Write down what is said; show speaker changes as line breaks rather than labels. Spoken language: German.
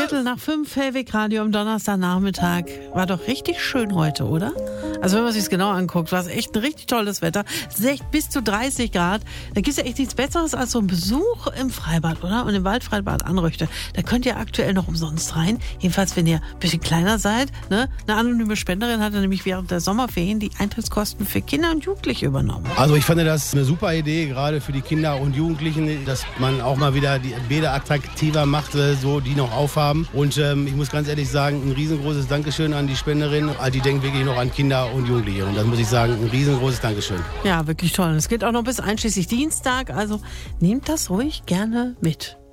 4:15, Hellweg Radio am Donnerstagnachmittag. War doch richtig schön heute, oder? Also wenn man sich genau anguckt, war es echt ein richtig tolles Wetter. Es ist echt bis zu 30 Grad. Da gibt es ja echt nichts Besseres als so ein Besuch im Freibad, oder? Und im Waldfreibad Anröchte. Da könnt ihr aktuell noch umsonst rein. Jedenfalls, wenn ihr ein bisschen kleiner seid. Ne? Eine anonyme Spenderin hat nämlich während der Sommerferien die Eintrittskosten für Kinder und Jugendliche übernommen.
Also ich fand das eine super Idee, gerade für die Kinder und Jugendlichen, dass man auch mal wieder die Bäder attraktiver macht, so die noch aufhaben. Und ich muss ganz ehrlich sagen, ein riesengroßes Dankeschön an die Spenderin. Die denkt wirklich noch an Kinder und Jugendliche. Und das muss ich sagen, ein riesengroßes Dankeschön.
Ja, wirklich toll. Es geht auch noch bis einschließlich Dienstag. Also nehmt das ruhig gerne mit.